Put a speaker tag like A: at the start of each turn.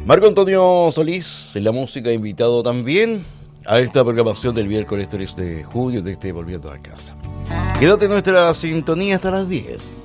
A: Marco Antonio Solís en la música, invitado también a esta programación del miércoles 3 de julio de este Volviendo a Casa. Quédate en nuestra sintonía hasta las 10.